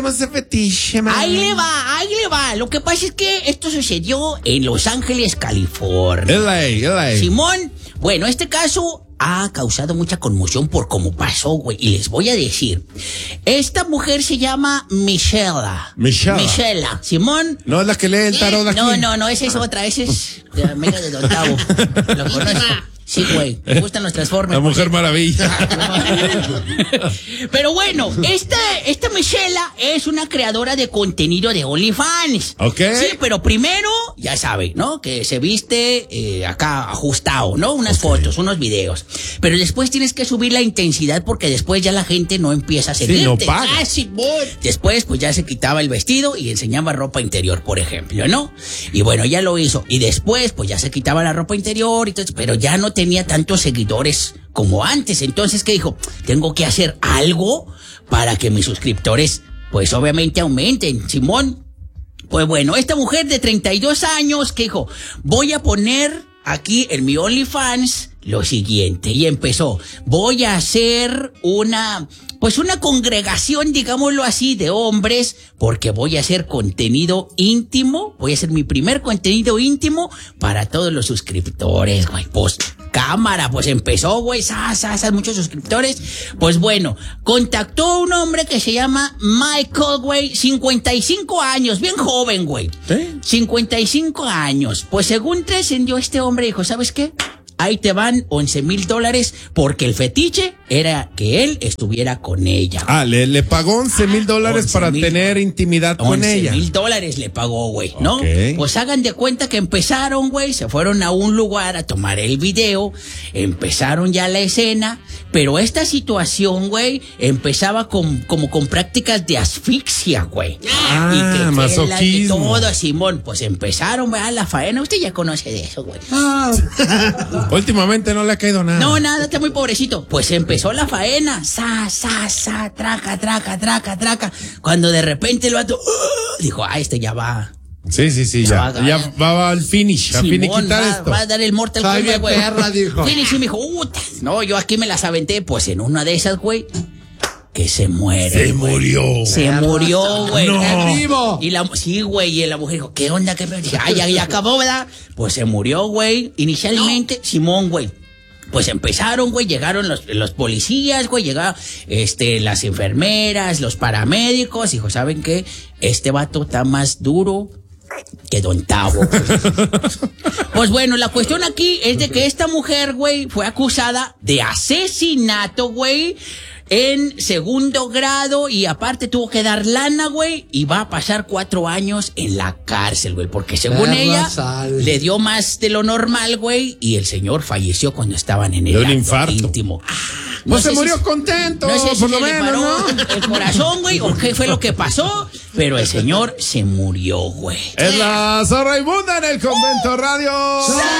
ese fetiche, man? Ahí le va. Lo que pasa es que esto sucedió en Los Ángeles, California. LA. Simón, bueno, este caso ha causado mucha conmoción por cómo pasó, güey. Y les voy a decir, esta mujer se llama Michela. Simón. No es la que lee el tarot aquí. No, esa es otra. Esa es la amiga de Don Tavo. Lo conozco. Sí, güey, me gustan nuestras formas. La Mujer Maravilla. Pero bueno, esta Michela es una creadora de contenido de OnlyFans. Ok. Sí, pero primero, ya sabe, ¿no? Que se viste acá ajustado, ¿no? Unas fotos, unos videos. Pero después tienes que subir la intensidad porque después ya la gente no empieza a seguirte. Sí, no paga. Después, pues ya se quitaba el vestido y enseñaba ropa interior, por ejemplo, ¿no? Y bueno, ya lo hizo. Y después, pues ya se quitaba la ropa interior y todo, pero ya no tenía tantos seguidores como antes. Entonces, ¿qué dijo? Tengo que hacer algo para que mis suscriptores, pues obviamente aumenten, Simón. Pues bueno, esta mujer de 32 años, ¿qué dijo? Voy a poner aquí en mi OnlyFans lo siguiente. Y empezó, voy a hacer una congregación, digámoslo así, de hombres, porque voy a hacer contenido íntimo, voy a hacer mi primer contenido íntimo para todos los suscriptores, güey. Pues, cámara, pues empezó, güey, muchos suscriptores. Pues bueno, contactó a un hombre que se llama Michael, güey, 55 años, bien joven, güey. ¿Sí? 55 años. Pues según trascendió este hombre, dijo, ¿sabes qué? Ahí te van $11,000 porque el fetiche era que él estuviera con ella. Ah, le pagó $11,000 para tener intimidad con ella. $11,000 le pagó, güey, ¿no? Okay. Pues hagan de cuenta que empezaron, güey, se fueron a un lugar a tomar el video, empezaron ya la escena, pero esta situación, güey, empezaba como con prácticas de asfixia, güey. Ah, y que masoquismo. todo, Simón, pues empezaron, güey, a la faena. Usted ya conoce de eso, güey. Últimamente no le ha caído nada. No, nada, está muy pobrecito. Pues empezó la faena. Traca. Cuando de repente el vato dijo, este ya va. Sí, ya va al finish, a finiquitar esto. Va a dar el Mortal Kombat, güey. Dijo. Finish, y me dijo, no, yo aquí me las aventé. Pues en una de esas, güey, que se muere. Se murió. Se murió, güey. No. ¡Vivo! Sí, güey, y la mujer dijo, ¿qué onda? Dije, ya acabó, ¿verdad? Pues se murió, güey. Inicialmente, Simón, güey. Pues empezaron, güey, llegaron los policías, güey, llegaron las enfermeras, los paramédicos. Dijo, ¿saben qué? Este vato está más duro que Don Tavo. Pues bueno, la cuestión aquí es de que esta mujer, güey, fue acusada de asesinato, güey, en 2º grado, y aparte tuvo que dar lana, güey, y va a pasar 4 años en la cárcel, güey, porque según ella le dio más de lo normal, güey, y el señor falleció cuando estaban en el acto íntimo. Pues se murió contento, no sé si por lo se le menos, paró ¿no? el corazón, güey, o qué fue lo que pasó, pero el señor se murió, güey. Es la Zorra Inmunda en el Convento Radio.